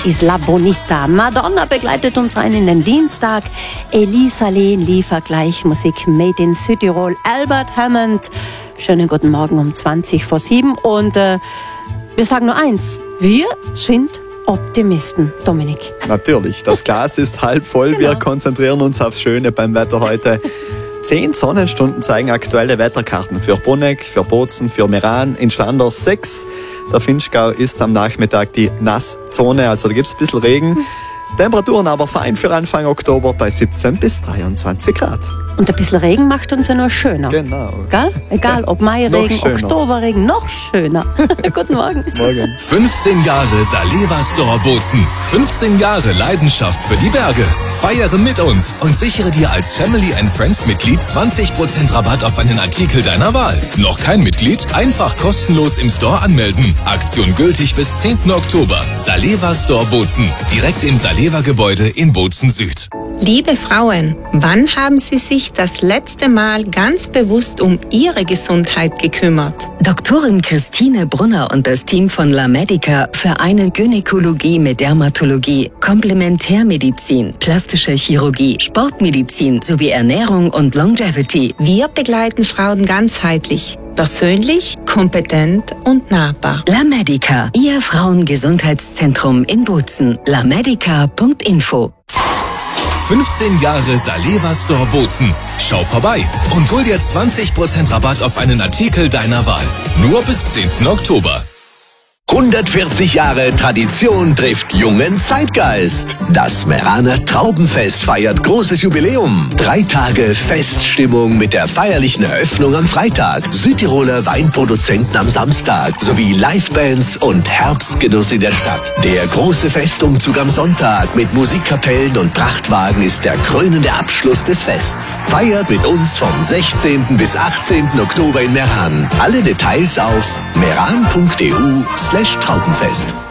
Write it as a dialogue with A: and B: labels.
A: Isla Bonita. Madonna begleitet uns rein in den Dienstag. Elisa Lehn liefert gleich Musik Made in Südtirol. Albert Hammond. Schönen guten Morgen um 7:20. Und wir sagen nur eins. Wir sind Optimisten, Dominik.
B: Natürlich, das Glas ist halb voll.
A: Genau.
B: Wir konzentrieren uns aufs Schöne beim Wetter heute. 10 Sonnenstunden zeigen aktuelle Wetterkarten für Bruneck, für Bozen, für Meran, in Schlanders 6. Der Vinschgau ist am Nachmittag die Nasszone, also da gibt es ein bisschen Regen. Temperaturen aber fein für Anfang Oktober bei 17 bis 23 Grad.
A: Und ein bisschen Regen macht uns ja nur schöner.
B: Genau.
A: Gell? Egal, ob Mairegen, Oktoberregen, noch schöner. Guten Morgen.
B: Morgen.
C: 15 Jahre Saleva Store Bozen. 15 Jahre Leidenschaft für die Berge. Feiere mit uns und sichere dir als Family and Friends Mitglied 20% Rabatt auf einen Artikel deiner Wahl. Noch kein Mitglied? Einfach kostenlos im Store anmelden. Aktion gültig bis 10. Oktober. Saleva Store Bozen. Direkt im Saleva-Gebäude in Bozen Süd.
D: Liebe Frauen, wann haben Sie sich das letzte Mal ganz bewusst um Ihre Gesundheit gekümmert?
E: Doktorin Christine Brunner und das Team von La Medica vereinen Gynäkologie mit Dermatologie, Komplementärmedizin, plastische Chirurgie, Sportmedizin sowie Ernährung und Longevity.
D: Wir begleiten Frauen ganzheitlich, persönlich, kompetent und nahbar.
E: La Medica, Ihr Frauengesundheitszentrum in Bozen. lamedica.info.
C: 15 Jahre Saleva Store Bozen. Schau vorbei und hol dir 20% Rabatt auf einen Artikel deiner Wahl. Nur bis 10. Oktober.
F: 140 Jahre Tradition trifft jungen Zeitgeist. Das Meraner Traubenfest feiert großes Jubiläum. 3 Tage Feststimmung mit der feierlichen Eröffnung am Freitag, Südtiroler Weinproduzenten am Samstag sowie Livebands und Herbstgenuss in der Stadt. Der große Festumzug am Sonntag mit Musikkapellen und Prachtwagen ist der krönende Abschluss des Fests. Feiert mit uns vom 16. bis 18. Oktober in Meran. Alle Details auf meran.eu/Traubenfest.